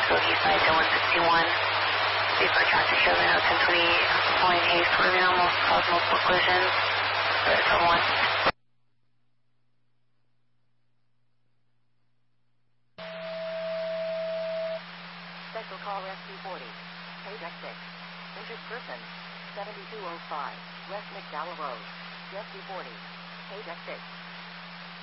also east side to 161. Vapor traffic showing out 1020 following haze swerving almost caused multiple collisions. Clear for 1. Special call SC40. Page X6. Injured person. 7205. West McDowell Road. SC40. Page X6.